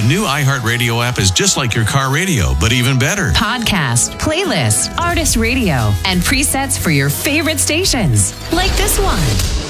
new iHeartRadio app is just like your car radio, but even better. Podcast, playlist, artist radio, and presets for your favorite stations. Like this one.